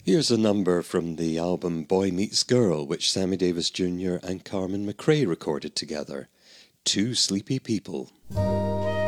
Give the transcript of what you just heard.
Here's a number from the album Boy Meets Girl, which Sammy Davis Jr. and Carmen McRae recorded together. Two Sleepy People.